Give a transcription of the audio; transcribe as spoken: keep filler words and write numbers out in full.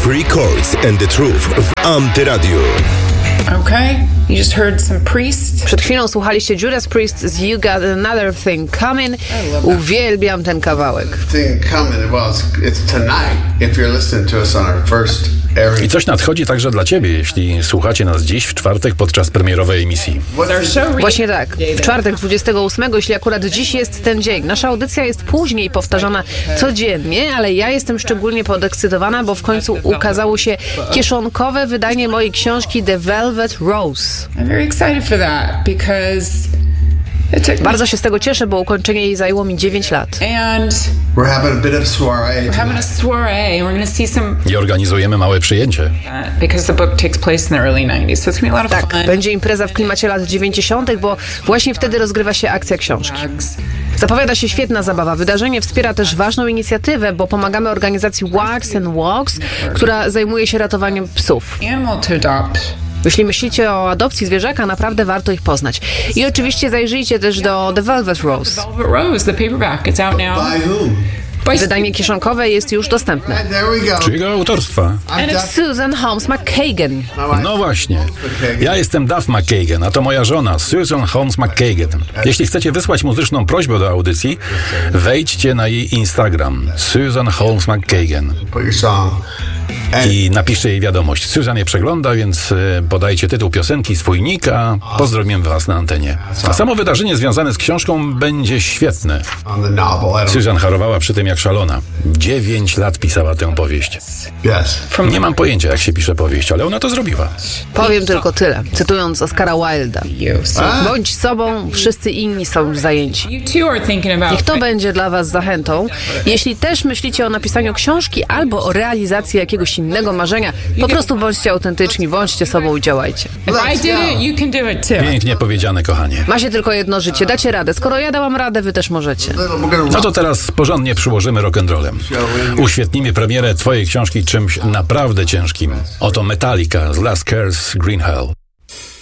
Three Chords and the Truth w Antyradiu. Okay, you just heard some Priest. Przed chwilą słuchaliście Judas Priest z You Got Another Thing Coming. Uwielbiam ten kawałek. Thing coming. Well, it's, it's tonight. If you're listening to us on our first airing. I coś nadchodzi także dla ciebie, jeśli słuchacie nas dziś w czwartek podczas premierowej emisji. Właśnie tak. W czwartek dwudziestego ósmego, jeśli akurat dziś jest ten dzień. Nasza audycja jest później powtarzana codziennie, ale ja jestem szczególnie podekscytowana, bo w końcu ukazało się kieszonkowe wydanie mojej książki The Velvet Rose. I'm very excited for that because it took Bardzo się z tego cieszę, bo ukończenie jej zajęło mi dziewięć lat. and We're having a bit of soiree. we're having a soiree and we're going to see some I organizujemy małe przyjęcie. uh, because the book takes place in the early nineties, so it's going to be a lot of Tak, fun. będzie impreza w klimacie lat dziewięćdziesiątych, bo właśnie wtedy rozgrywa się akcja książki. Drugs. Zapowiada się świetna zabawa. Wydarzenie wspiera też ważną inicjatywę, bo pomagamy organizacji Walks and Walks, która zajmuje się ratowaniem psów. Animal to adopt. Jeśli myślicie o adopcji zwierzaka, naprawdę warto ich poznać. I oczywiście zajrzyjcie też do The Velvet Rose. Velvet Rose, the paperback, it's out now. By whom? By Wydanie kieszonkowe jest już dostępne. There we go. Czyjego autorstwa? and it's Susan Holmes McKagan. No właśnie. Ja jestem Duff McKagan, a to moja żona, Susan Holmes McKagan. Jeśli chcecie wysłać muzyczną prośbę do audycji, wejdźcie na jej Instagram, Susan Holmes McKagan. Put your song. I napiszcie jej wiadomość. Susan je przegląda, więc y, podajcie tytuł piosenki, swój nick, a pozdrowimy was na antenie. A samo wydarzenie związane z książką będzie świetne. On the novel. I don't- Susan harowała przy tym jak szalona. Dziewięć lat pisała tę powieść. Yes. Nie mam pojęcia, jak się pisze powieść, ale ona to zrobiła. Powiem tylko tyle, cytując Oscara Wilda. you. So Bądź sobą, wszyscy inni są już zajęci. you too are thinking about Niech to będzie dla was zachętą. Jeśli też myślicie o napisaniu książki albo o realizacji jakiegoś innego marzenia, po prostu bądźcie autentyczni, bądźcie sobą i działajcie. If I did it, you can do it too. Pięknie powiedziane, kochanie. Macie tylko jedno życie, dacie radę. Skoro ja dałam radę, wy też możecie. We're gonna No to teraz porządnie przyłożymy rock'n'rollem. Uświetnimy premierę twojej książki czymś naprawdę ciężkim. Oto Metallica z Last Curse Green Hell.